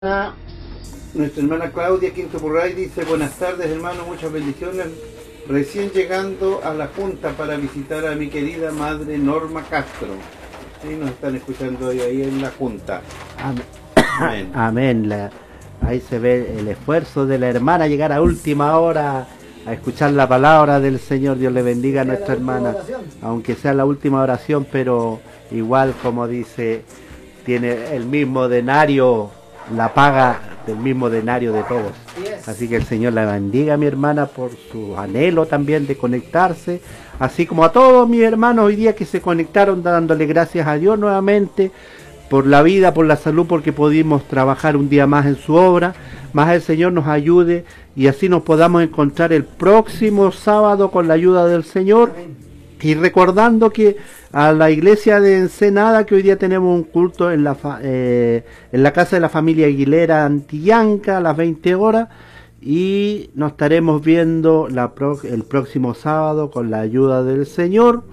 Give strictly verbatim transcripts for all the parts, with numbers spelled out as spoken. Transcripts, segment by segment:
Ah, nuestra hermana Claudia Quinto Purray dice: buenas tardes, hermano, muchas bendiciones. Recién llegando a la Junta para visitar a mi querida madre Norma Castro. Sí, nos están escuchando hoy ahí en la Junta. Amén. Amén. Amén. La, ahí se ve el esfuerzo de la hermana llegar a última hora a escuchar la palabra del Señor. Dios le bendiga a nuestra hermana, aunque sea la última oración, pero igual, como dice, tiene el mismo denario, la paga del mismo denario de todos. Así que el Señor la bendiga a mi hermana por su anhelo también de conectarse, así como a todos mis hermanos hoy día que se conectaron, dándole gracias a Dios nuevamente por la vida, por la salud, porque pudimos trabajar un día más en su obra. Más el Señor nos ayude y así nos podamos encontrar el próximo sábado con la ayuda del Señor. Y recordando que a la iglesia de Ensenada, que hoy día tenemos un culto en la fa, eh, en la casa de la familia Aguilera Antillanca a las veinte horas, y nos estaremos viendo la pro, el próximo sábado con la ayuda del Señor.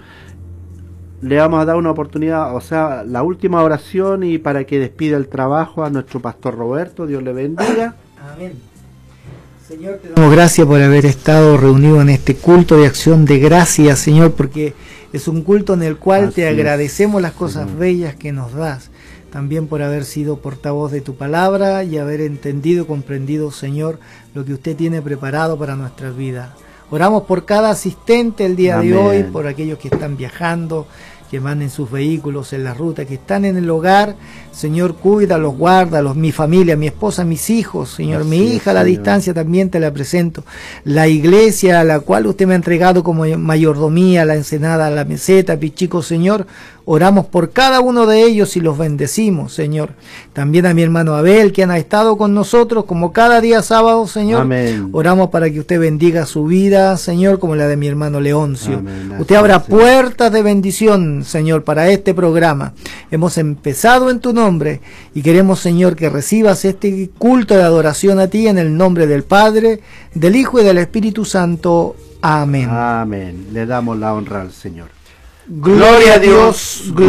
Le vamos a dar una oportunidad, o sea, la última oración, y para que despida el trabajo a nuestro pastor Roberto. Dios le bendiga. Amén. Señor, te damos gracias por haber estado reunido en este culto de acción de gracias, Señor, porque es un culto en el cual Así te agradecemos es, las cosas Señor. bellas que nos das. También por haber sido portavoz de tu palabra y haber entendido y comprendido, Señor, lo que usted tiene preparado para nuestras vidas. Oramos por cada asistente el día Amén. de hoy, por aquellos que están viajando, que van en sus vehículos, en la ruta, que están en el hogar. Señor, cuídalos, guárdalos, mi familia, mi esposa, mis hijos, Señor, Así mi es, hija a la Señor. distancia también te la presento. La iglesia a la cual usted me ha entregado como mayordomía, la Ensenada, la Meseta, Pichico, Señor, oramos por cada uno de ellos y los bendecimos, Señor. También a mi hermano Abel, que han estado con nosotros como cada día sábado, Señor. Amén. Oramos para que usted bendiga su vida, Señor, como la de mi hermano Leoncio. Amén. Usted Así abra es, Señor. puertas de bendición, Señor, para este programa. Hemos empezado en tu nombre y queremos, Señor, que recibas este culto de adoración a ti en el nombre del Padre, del Hijo y del Espíritu Santo. Amén. Amén. Le damos la honra al Señor. Gloria a Dios.